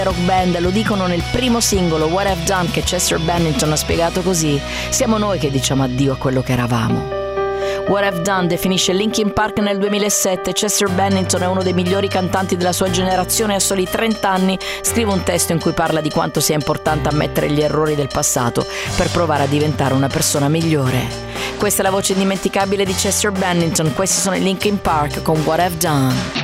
rock band lo dicono nel primo singolo What I've Done, che Chester Bennington ha spiegato così: siamo noi che diciamo addio a quello che eravamo. What I've Done definisce Linkin Park nel 2007. Chester Bennington è uno dei migliori cantanti della sua generazione e a soli 30 anni scrive un testo in cui parla di quanto sia importante ammettere gli errori del passato per provare a diventare una persona migliore. Questa è la voce indimenticabile di Chester Bennington, questi sono i Linkin Park con What I've Done.